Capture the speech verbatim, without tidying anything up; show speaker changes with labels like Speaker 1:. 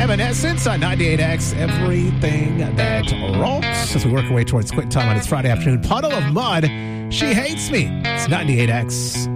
Speaker 1: Evanescence on ninety-eight X, Everything That Rocks. As we work our way towards quitting time on this Friday afternoon, Puddle of Mud, She Hates Me. It's ninety-eight X.